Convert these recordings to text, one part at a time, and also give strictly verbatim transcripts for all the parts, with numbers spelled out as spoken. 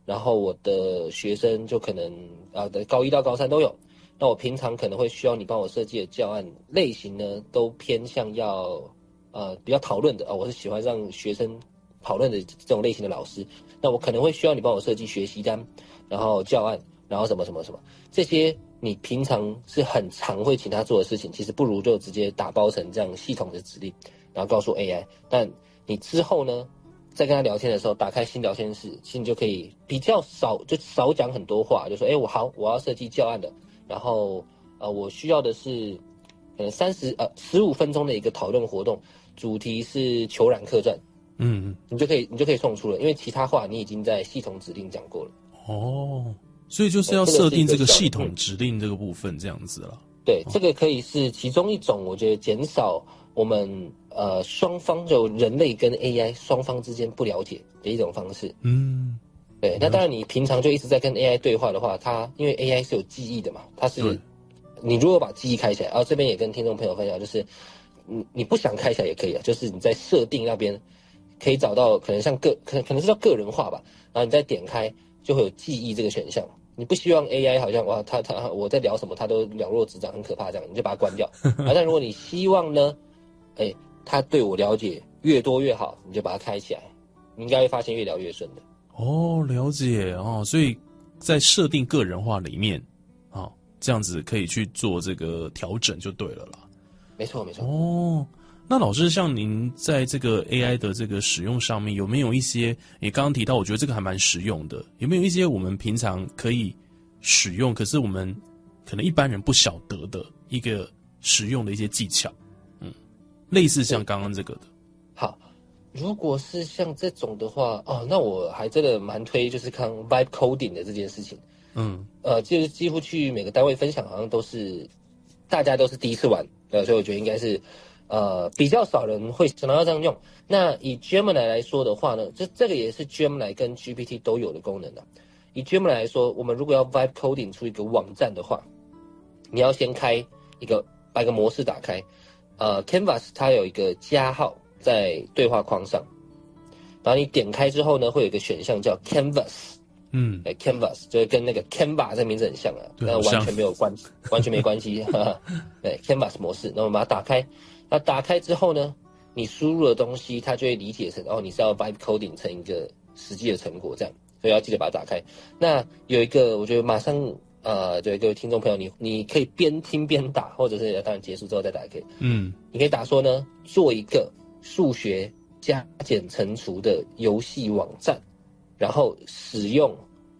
然后我的学生就可能啊的高一到高三都有。那我平常可能会需要你帮我设计的教案类型呢，都偏向要呃比较讨论的啊、哦，我是喜欢让学生讨论的这种类型的老师。那我可能会需要你帮我设计学习单，然后教案，然后什么什么什么这些。你平常是很常会请他做的事情，其实不如就直接打包成这样系统的指令，然后告诉 A I。但你之后呢，在跟他聊天的时候，打开新聊天室，其实你就可以比较少，就少讲很多话，就说，哎，我好，我要设计教案的，然后呃，我需要的是可能三十呃十五分钟的一个讨论活动，主题是裘冉客传， 嗯， 你就可以你就可以送出了，因为其他话你已经在系统指令讲过了。 哦。所以就是要设定这个系统指令这个部分这样子了。 对，这个可以是其中一种，我觉得减少我们呃双方就人类跟 A I 双方之间不了解的一种方式。 嗯， 对。那当然，你平常就一直在跟 A I 对话的话，它因为 A I 是有记忆的嘛，它是你如果把记忆开起来，然后这边也跟听众朋友分享，就是你你不想开起来也可以啊，就是你在设定那边可以找到可能像个可能可能是叫个人化吧，然后你再点开就会有记忆这个选项。你不希望 A I 好像哇，他他我在聊什么，他都了若指掌，很可怕这样，你就把它关掉。啊，但如果你希望呢，哎，他对我了解越多越好，你就把它开起来，你应该会发现越聊越顺的。 哦，了解哦，所以在设定个人化里面，哦，这样子可以去做这个调整就对了啦。 没错，没错。 哦。那老师，像您在这个 A I 的这个使用上面，有没有一些你刚刚提到，我觉得这个还蛮实用的，有没有一些我们平常可以使用，可是我们可能一般人不晓得的一个实用的一些技巧？嗯，类似像刚刚这个的。 好，如果是像这种的话，哦，那我还真的蛮推，就是看 Vibe Coding 的这件事情。 嗯， 呃，就是几乎去每个单位分享，好像都是大家都是第一次玩，呃，所以我觉得应该是。呃，比较少人会想到要这样用。那以 Gemini 来说的话呢，这这个也是 Gemini 跟 G P T 都有的功能的。以 Gemini 来说，我们如果要 Vibe Coding 出一个网站的话，你要先开一个把一个模式打开，呃 ，Canvas 它有一个加号在对话框上，然后你点开之后呢，会有一个选项叫 Canvas。 嗯， 对 ，Canvas 就是跟那个 Canva 这名字很像啊，但完全没有关系，完全没关系。对 ，Canvas 模式，那我们把它打开。那打开之后呢，你输入的东西，它就会理解成哦，你是要 Vibe Coding 成一个实际的成果这样，所以要记得把它打开。那有一个，我觉得马上呃，对各位听众朋友，你你可以边听边打，或者是当然结束之后再打也可以。嗯，你可以打说呢，做一个数学加减乘除的游戏网站。然后使用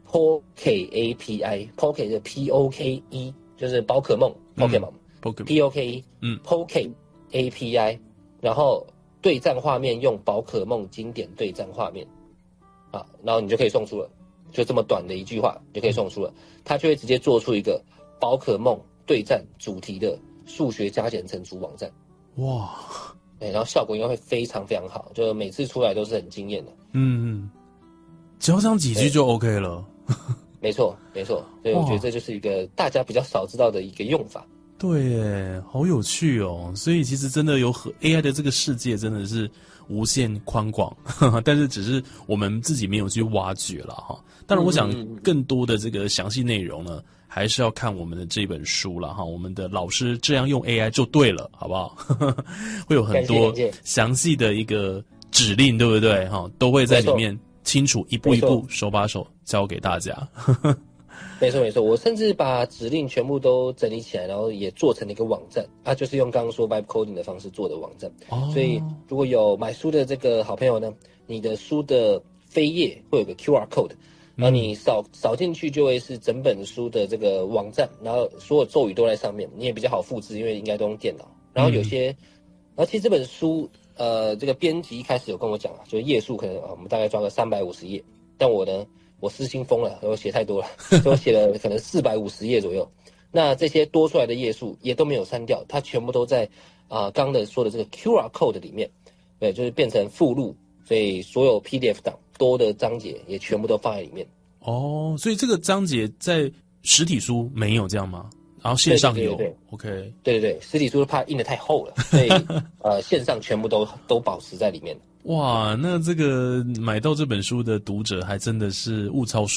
Poke A P I，Poke 是 P O K E， 就是宝可梦 Pokemon，P O K E， 嗯 ，Poke A P I， 然后对战画面用宝可梦经典对战画面，啊，然后你就可以送出了，就这么短的一句话就可以送出了，它就会直接做出一个宝可梦对战主题的数学加减乘除网站。哇，对，然后效果应该会非常非常好，就每次出来都是很惊艳的。嗯嗯。 只要讲几句就 OK 了。 没错，没错，所以我觉得这就是一个大家比较少知道的一个用法。 对耶，好有趣哦！所以其实真的有 A I 的这个世界真的是无限宽广，但是只是我们自己没有去挖掘了哈。当然，我想更多的这个详细内容呢，还是要看我们的这本书了哈。我们的老师这样用 A I 就对了，好不好？会有很多详细的一个指令，对不对？哈，都会在里面。清楚一步一步手把手教给大家。 没错没错，我甚至把指令全部都整理起来，然后也做成了一个网站啊，就是用刚刚说 Vibe Coding 的方式做的网站。哦、所以如果有买书的这个好朋友呢，你的书的扉页会有个 Q R code， 然后你扫扫进去就会是整本书的这个网站，然后所有咒语都在上面，你也比较好复制，因为应该都用电脑。然后有些，嗯、然后其实这本书。呃，这个编辑一开始有跟我讲啊，就是页数可能啊，我们大概抓个三百五十页，但我呢，我失心疯了，我写太多了，所以我写了可能四百五十页左右。那这些多出来的页数也都没有删掉，它全部都在啊刚的说的这个 Q R code 里面，对，就是变成附录，所以所有 P D F 档多的章节也全部都放在里面。 哦，所以这个章节在实体书没有这样吗？然后线上有，对对对对 ，OK， 对对对，实体书怕印得太厚了，所以呃线上全部都都保持在里面。 哇，那这个买到这本书的读者还真的是物超所